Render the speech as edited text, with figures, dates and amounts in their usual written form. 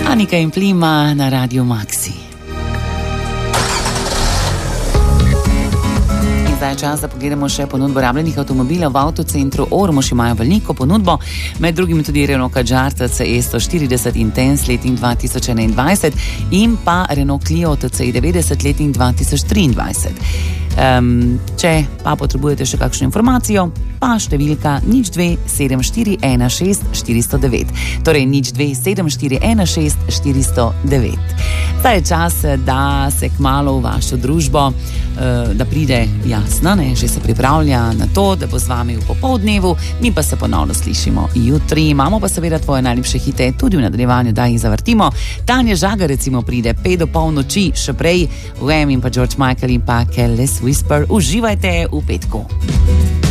Anika in Plima na Radio Maxi. Zdaj je čas, da pogledamo še ponudbo rabljenih avtomobilov v avtocentru Ormož. Imajo veliko ponudbo, med drugim tudi Renault Kadjar TCE 140 Intense letnik 2021 in pa Renault Clio TCE 90 letnik 2023. Če pa potrebujete še kakšno informacijo, pa številka 027416 409. Torej 027416 409. Zdaj je čas, da se kmalu v vašo družbo, da pride Jasna, že se pripravlja na to, da bo z vami v popoldnevu, mi pa se ponovno slišimo jutri. Imamo pa seveda tvoje najljubše hite tudi v nadaljevanju, da jih zavrtimo. Tanja Žagar recimo pride 5 do polnoči, še prej Wham in pa George Michael in pa Careless Whisper. Uživajte v petku.